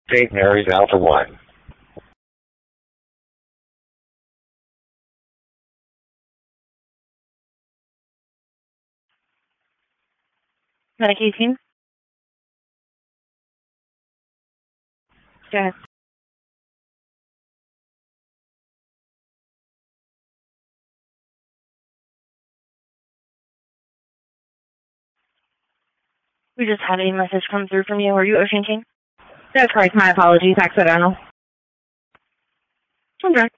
St. Mary's Alpha 1. Medication? Go ahead. We just had a message come through from you. Are you Ocean King? That's correct. My apologies. Accidental. Okay.